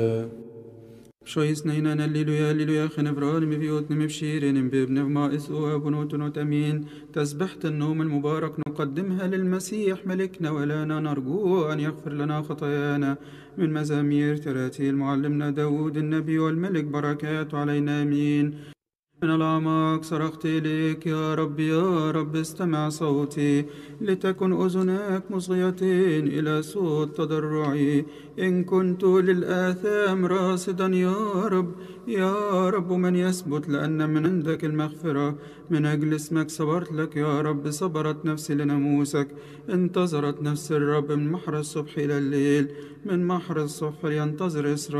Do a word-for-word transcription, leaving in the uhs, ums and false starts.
شويس نينا الليلويا الليلويا خنفران مفيوت مبشيرين بابن ما إسوا بنوت نتمين تسبحة النوم المبارك نقدمها للمسيح ملكنا ولانا نرجو أن يغفر لنا خطايانا من مزامير تراتيل معلمنا داود النبي والملك بركات علينا آمين. من الأعماق صرخت إليك يا رب يا رب استمع صوتي لتكن أذناك مصغيتين إلى صوت تضرعي إن كنت للآثام راصدا يا رب يا رب من يثبت لأن من عندك المغفرة من أجل اسمك صبرت لك يا رب صبرت نفسي لناموسك انتظرت نفس الرب من محر الصبح إلى الليل من محر الصبح ينتظر إسرائيل